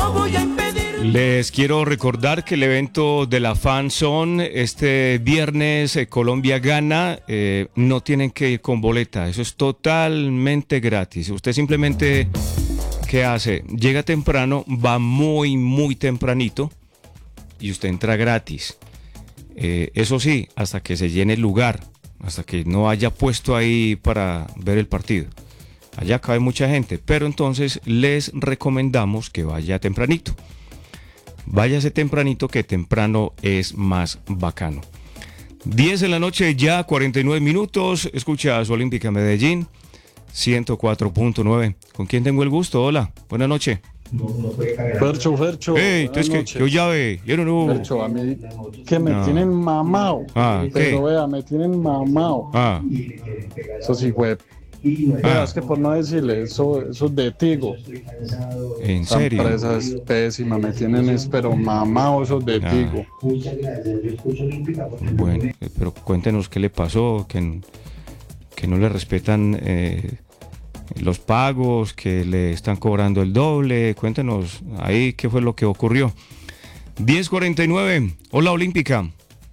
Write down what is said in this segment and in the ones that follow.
Les quiero recordar que el evento de la Fan Zone este viernes Colombia gana, no tienen que ir con boleta, eso es totalmente gratis. Usted simplemente, ¿qué hace? Llega temprano, va muy tempranito y usted entra gratis. Eso sí, hasta que se llene el lugar, hasta que no haya puesto ahí para ver el partido. Allá cabe mucha gente, pero entonces les recomendamos que vaya tempranito. Váyase tempranito, que temprano es más bacano. 10 de la noche, ya 49 minutos. Escucha a su Olímpica Medellín, 104.9. ¿Con quién tengo el gusto? Hola, buenas noches. Fercho. Hey, entonces que yo llave, yo no. Fercho, a mí que me tienen mamado. Pero vea, me tienen mamado. Eso sí fue. Es que por no decirle, eso de Tigo. ¿En serio? La empresa es pésima, me tienen pero mamado esos de Tigo. Bueno, pero cuéntenos qué le pasó, que no le respetan los pagos, que le están cobrando el doble. Cuéntenos ahí qué fue lo que ocurrió. 10:49, hola Olímpica.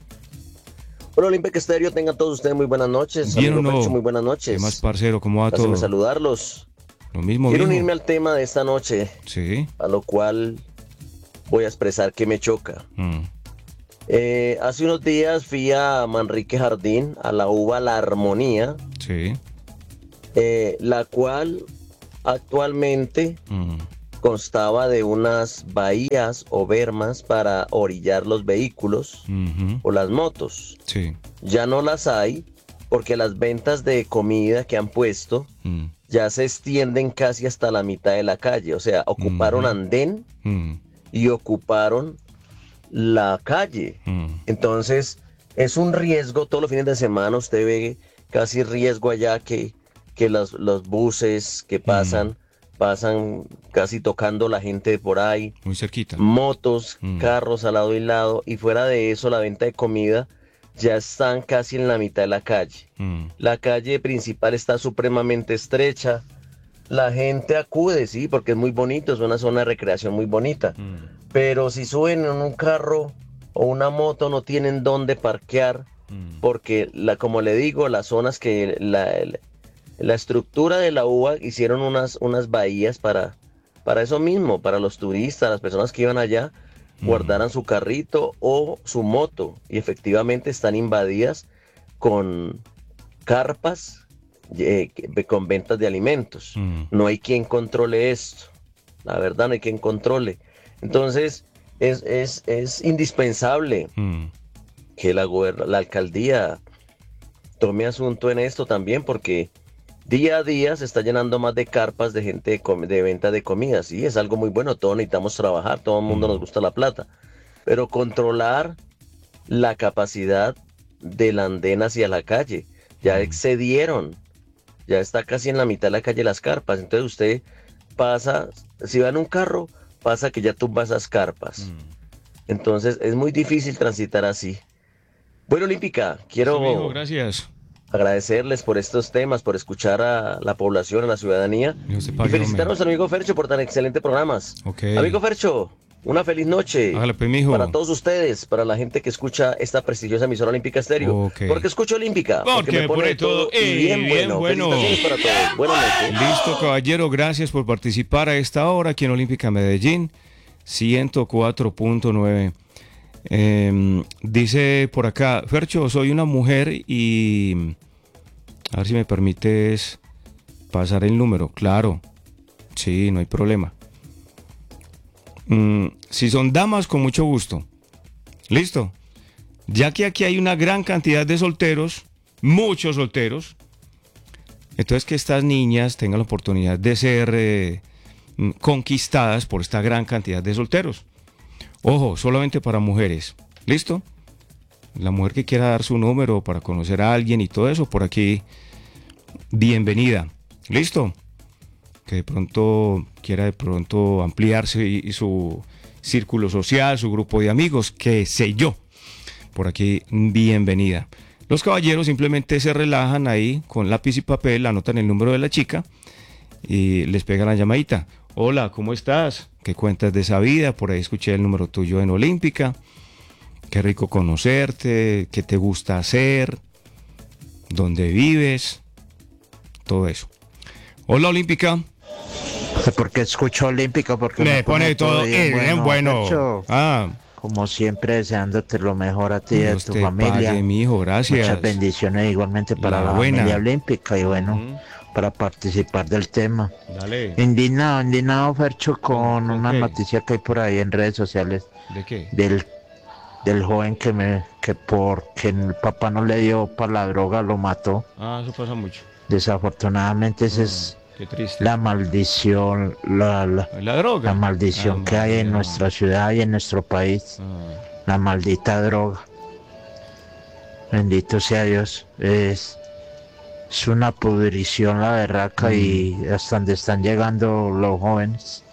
Hola Olímpica Estéreo, tengan todos ustedes muy buenas noches. Bien o no. Muy buenas noches. ¿Qué más, parcero? ¿Cómo va todo? Saludarlos. Lo mismo. Quiero unirme al tema de esta noche. Sí. A lo cual voy a expresar que me choca. Hace unos días fui a Manrique Jardín, a la uva La Armonía. Sí. La cual actualmente constaba de unas bahías o bermas para orillar los vehículos o las motos. Sí. Ya no las hay porque las ventas de comida que han puesto ya se extienden casi hasta la mitad de la calle. O sea, ocuparon andén y ocuparon la calle. Entonces, es un riesgo. Todos los fines de semana usted ve casi riesgo allá que los buses que pasan casi tocando la gente por ahí. Muy cerquita. Motos, carros al lado y lado. Y fuera de eso, la venta de comida ya están casi en la mitad de la calle. La calle principal está supremamente estrecha. La gente acude, sí, porque es muy bonito, es una zona de recreación muy bonita. Pero si suben en un carro o una moto, no tienen dónde parquear, porque, como le digo, las zonas que la estructura de la UBA hicieron unas bahías para eso mismo, para los turistas, las personas que iban allá, guardaran su carrito o su moto, y efectivamente están invadidas con carpas con ventas de alimentos. No hay quien controle esto, la verdad no hay quien controle. Entonces es indispensable que la alcaldía tome asunto en esto también, porque día a día se está llenando más de carpas de gente de venta de comida. Sí, es algo muy bueno, todos necesitamos trabajar, todo el mundo nos gusta la plata, pero controlar la capacidad del andén hacia la calle, ya excedieron, ya está casi en la mitad de la calle las carpas. Entonces usted pasa, si va en un carro, pasa que ya tumba esas carpas. Entonces es muy difícil transitar así. Bueno, Olímpica, quiero... Sí, amigo, gracias. Agradecerles por estos temas, por escuchar a la población, a la ciudadanía. Y felicitarnos al amigo Fercho por tan excelentes programas. Okay. Amigo Fercho, una feliz noche. Hágale, pues, mijo. Para todos ustedes, para la gente que escucha esta prestigiosa emisora Olímpica Estéreo. Okay. Porque escucho Olímpica. Porque me pone todo y bien bueno. Felicitaciones para todos. Buenas noches. Listo, caballero, gracias por participar a esta hora aquí en Olímpica Medellín, 104.9. Dice por acá, Fercho, soy una mujer y... A ver si me permites pasar el número. Claro, sí, no hay problema. Si son damas, con mucho gusto. Listo. Ya que aquí hay una gran cantidad de solteros, muchos solteros, entonces que estas niñas tengan la oportunidad de ser conquistadas por esta gran cantidad de solteros. Ojo, solamente para mujeres. ¿Listo? La mujer que quiera dar su número para conocer a alguien y todo eso, por aquí, bienvenida. ¿Listo? Que de pronto quiera ampliarse y su círculo social, su grupo de amigos, qué sé yo. Por aquí, bienvenida. Los caballeros simplemente se relajan ahí con lápiz y papel, anotan el número de la chica y les pegan la llamadita. Hola, ¿cómo estás? qué cuentas de esa vida. Por ahí escuché el número tuyo en Olímpica. Qué rico conocerte, qué te gusta hacer, dónde vives, todo eso. Hola, Olímpica. ¿Por qué escucho Olímpica? Porque me pone todo bien bueno. Como siempre, deseándote lo mejor a ti y a tu familia. Pague, mijo, gracias. Muchas bendiciones igualmente para la familia olímpica y bueno, para participar del tema. Dale. Indignado, Fercho, con una noticia que hay por ahí en redes sociales. ¿De qué? Del joven que porque el papá no le dio para la droga, lo mató. Eso pasa mucho. Desafortunadamente esa es qué triste. La maldición, la droga. La maldición que hay en nuestra ciudad y en nuestro país. La maldita droga. Bendito sea Dios. Es una pudrición la berraca y hasta donde están llegando los jóvenes.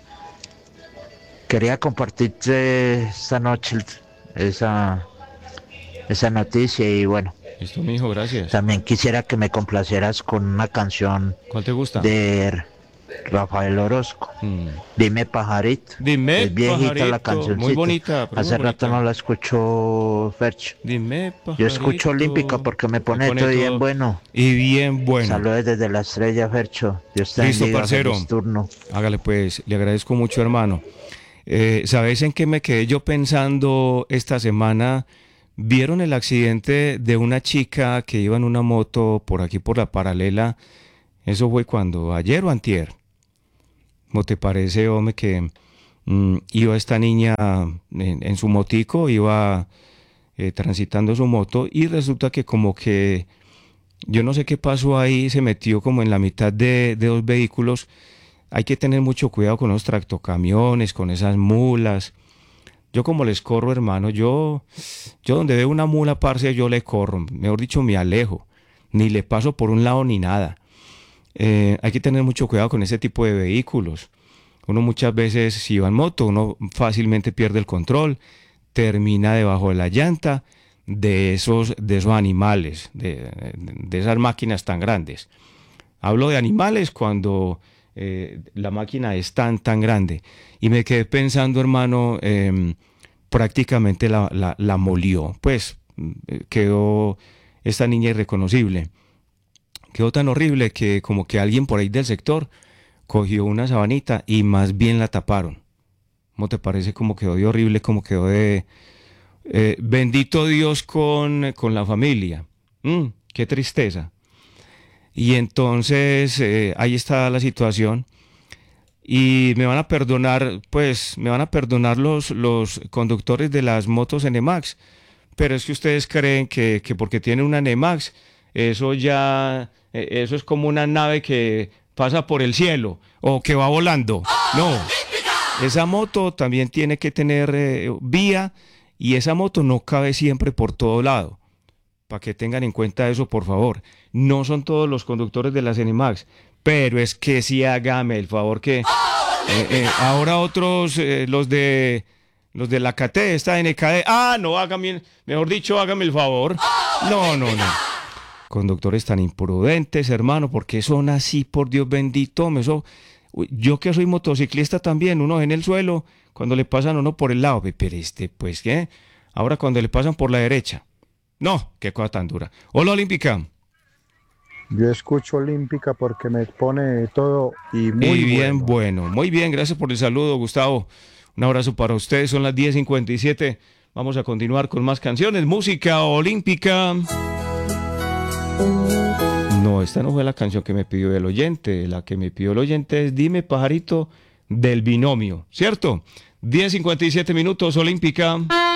Quería compartirte esta noche esa noticia y bueno. Listo, mijo, gracias. También quisiera que me complacieras con una canción. ¿Cuál te gusta? De Rafael Orozco. Dime pajarito. Dime es viejita pajarito, la canción. Muy bonita. Hace rato no la escucho, Fercho. Dime pajarito. Yo escucho Olímpica porque me pone todo bien bueno. Y bien bueno. Saludos desde la estrella, Fercho. Dios te bendiga. Listo, parcero. Turno. Hágale pues, le agradezco mucho, hermano. ¿Sabes en qué me quedé yo pensando esta semana? ¿Vieron el accidente de una chica que iba en una moto por aquí por la paralela? Eso fue cuando, ayer o antier. ¿Cómo te parece, hombre, que iba esta niña en su motico, iba transitando su moto y resulta que como que, yo no sé qué pasó ahí, se metió como en la mitad de dos vehículos. Hay que tener mucho cuidado con los tractocamiones, con esas mulas. Yo como les corro, hermano, yo donde veo una mula, parce, yo le corro. Mejor dicho, me alejo. Ni le paso por un lado ni nada. Hay que tener mucho cuidado con ese tipo de vehículos. Uno muchas veces, si va en moto, uno fácilmente pierde el control, termina debajo de la llanta de esos animales, de esas máquinas tan grandes. Hablo de animales cuando la máquina es tan grande. Y me quedé pensando, hermano, prácticamente la molió. Pues quedó esta niña irreconocible. Quedó tan horrible que como que alguien por ahí del sector cogió una sabanita y más bien la taparon. ¿Cómo te parece cómo quedó de horrible, cómo quedó de... bendito Dios con la familia. Qué tristeza. Y entonces ahí está la situación. Y me van a perdonar, pues, los conductores de las motos NMAX. Pero es que ustedes creen que porque tienen una NMAX, eso es como una nave que pasa por el cielo o que va volando. No, esa moto también tiene que tener vía y esa moto no cabe siempre por todo lado. Para que tengan en cuenta eso, por favor. No son todos los conductores de las NMAX, pero es que sí hágame el favor que ahora otros, los de la KT, esta NKD, no, hágame, mejor dicho, hágame el favor. No. Conductores tan imprudentes, hermano, porque son así, por Dios bendito. Yo que soy motociclista también, uno en el suelo, cuando le pasan a uno por el lado, pero pues, ¿qué? Ahora cuando le pasan por la derecha. No, qué cosa tan dura. Hola, Olímpica. Yo escucho Olímpica porque me pone todo y muy bien bueno. Muy bien, gracias por el saludo, Gustavo. Un abrazo para ustedes, son las 10:57. Vamos a continuar con más canciones. Música olímpica. No, esta no fue la canción que me pidió el oyente. La que me pidió el oyente es Dime pajarito del Binomio, ¿cierto? 10:57 minutos, Olímpica.